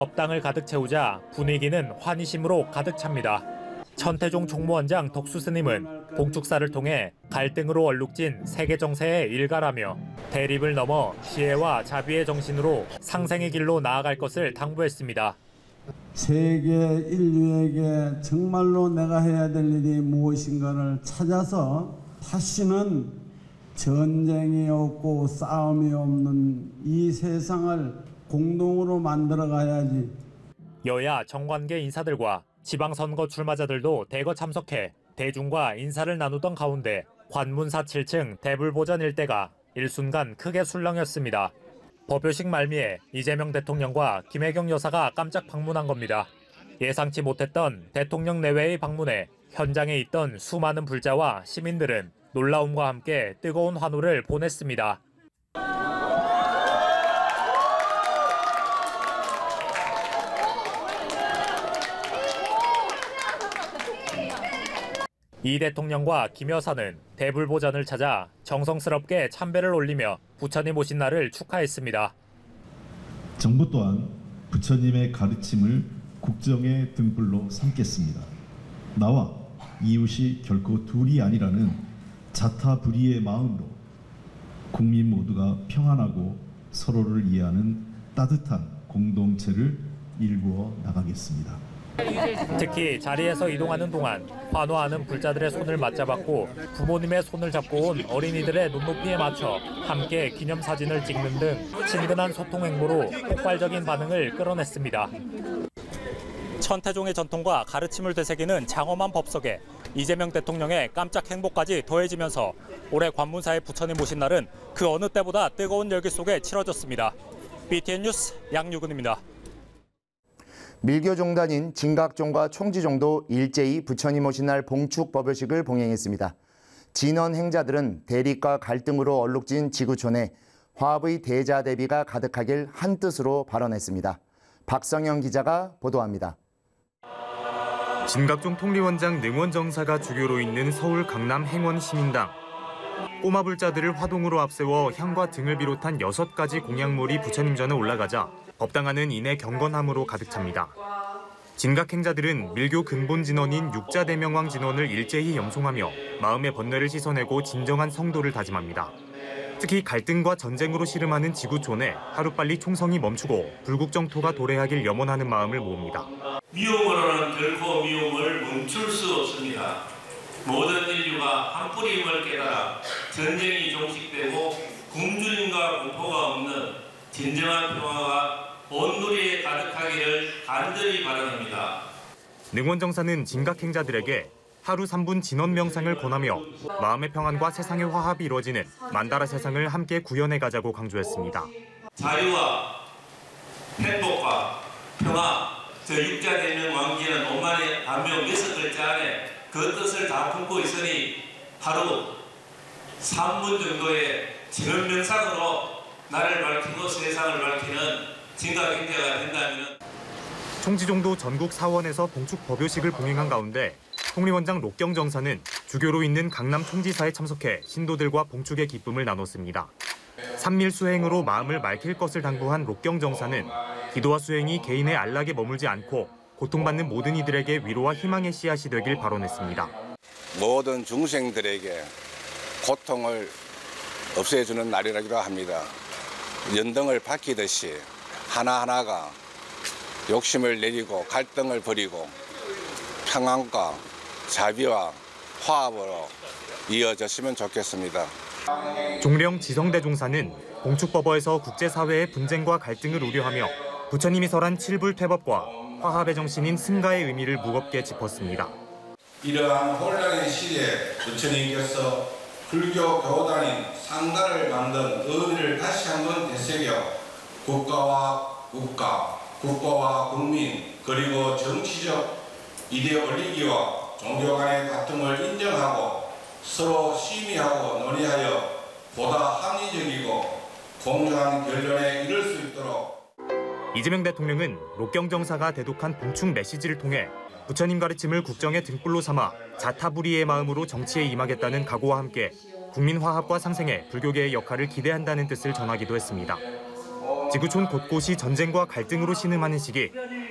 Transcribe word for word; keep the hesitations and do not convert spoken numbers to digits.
법당을 가득 채우자 분위기는 환희심으로 가득 찹니다. 천태종 총무원장 덕수스님은 봉축사를 통해 갈등으로 얼룩진 세계 정세에 일가라며 대립을 넘어 지혜와 자비의 정신으로 상생의 길로 나아갈 것을 당부했습니다. 세계 인류에게 정말로 내가 해야 될 일이 무엇인가를 찾아서 다시는 전쟁이 없고 싸움이 없는 이 세상을 공동으로 만들어 가야지. 여야 정관계 인사들과 지방선거 출마자들도 대거 참석해 대중과 인사를 나누던 가운데 관문사 칠 층 대불보전 일대가 일순간 크게 술렁였습니다. 법요식 말미에 이재명 대통령과 김혜경 여사가 깜짝 방문한 겁니다. 예상치 못했던 대통령 내외의 방문에 현장에 있던 수많은 불자와 시민들은 놀라움과 함께 뜨거운 환호를 보냈습니다. 이 대통령과 김 여사는 대불보전을 찾아 정성스럽게 참배를 올리며 부처님 오신 날을 축하했습니다. 정부 또한 부처님의 가르침을 국정의 등불로 삼겠습니다. 나와 이웃이 결코 둘이 아니라는 자타불이의 마음으로 국민 모두가 평안하고 서로를 이해하는 따뜻한 공동체를 일구어 나가겠습니다. 특히 자리에서 이동하는 동안 환호하는 불자들의 손을 맞잡았고 부모님의 손을 잡고 온 어린이들의 눈높이에 맞춰 함께 기념사진을 찍는 등 친근한 소통 행보로 폭발적인 반응을 끌어냈습니다. 천태종의 전통과 가르침을 되새기는 장엄한 법석에 이재명 대통령의 깜짝 행보까지 더해지면서 올해 관문사의 부처님 오신 날은 그 어느 때보다 뜨거운 열기 속에 치러졌습니다. 비티엔 뉴스 양유근입니다. 밀교종단인 진각종과 총지종도 일제히 부처님 오신 날 봉축 법요식을 봉행했습니다. 진원 행자들은 대립과 갈등으로 얼룩진 지구촌에 화합의 대자 대비가 가득하길 한뜻으로 발언했습니다. 박성영 기자가 보도합니다. 진각종 통리원장 능원정사가 주교로 있는 서울 강남 행원시민당. 꼬마 불자들을 화동으로 앞세워 향과 등을 비롯한 여섯 가지 공약물이 부처님 전에 올라가자 법당 안은 이내 경건함으로 가득 찹니다. 진각 행자들은 밀교 근본 진원인 육자대명왕 진원을 일제히 염송하며 마음의 번뇌를 씻어내고 진정한 성도를 다짐합니다. 특히 갈등과 전쟁으로 씨름하는 지구촌에 하루빨리 총성이 멈추고 불국정토가 도래하길 염원하는 마음을 모읍니다. 미움으로는 결코 미움을 멈출 수 없습니다. 모든 인류가 한뿌리임을 깨달아 전쟁이 종식되고 굶주림과 공포가 없는 진정한 평화가 온 누리에 가득하기를 간절히 바랍니다. 능원정사는 진각행자들에게 하루 삼 분 진원 명상을 권하며 마음의 평안과 세상의 화합이 이루어지는 만다라 세상을 함께 구현해 가자고 강조했습니다. 자유와 행복과 평화, 저 육자대명 왕기는 오만의 반명 여섯 글자 안에 그 뜻을 다 품고 있으니 하루 삼 분 정도의 진원 명상으로 나를 밝히고 세상을 밝히는 진각행자가 된다면. 총지종도 전국 사원에서 봉축 법요식을 봉행한 가운데 통리원장 록경정사는 주교로 있는 강남 총지사에 참석해 신도들과 봉축의 기쁨을 나눴습니다. 삼밀 수행으로 마음을 맑힐 것을 당부한 록경정사는 기도와 수행이 개인의 안락에 머물지 않고 고통받는 모든 이들에게 위로와 희망의 씨앗이 되길 발언했습니다. 모든 중생들에게 고통을 없애주는 날이라기도 합니다. 연등을 밝히듯이 하나하나가 욕심을 내리고 갈등을 버리고 평안과 자비와 화합으로 이어졌으면 좋겠습니다. 종령 지성대종사는 봉축법어에서 국제사회의 분쟁과 갈등을 우려하며 부처님이 설한 칠불퇴법과 화합의 정신인 승가의 의미를 무겁게 짚었습니다. 이러한 혼란의 시대에 부처님께서 불교 교단인 상가를 만든 의미를 다시 한번 되새겨 국가와 국가, 국가와 국민, 그리고 정치적 이데올로기와 종교 간의 다툼을 인정하고 서로 심의하고 논의하여 보다 합리적이고 공정한 결론에 이를 수 있도록. 이재명 대통령은 록경정사가 대독한 봉축 메시지를 통해 부처님 가르침을 국정의 등불로 삼아 자타불이의 마음으로 정치에 임하겠다는 각오와 함께 국민 화합과 상생에 불교계의 역할을 기대한다는 뜻을 전하기도 했습니다. 지구촌 곳곳이 전쟁과 갈등으로 신음하는 시기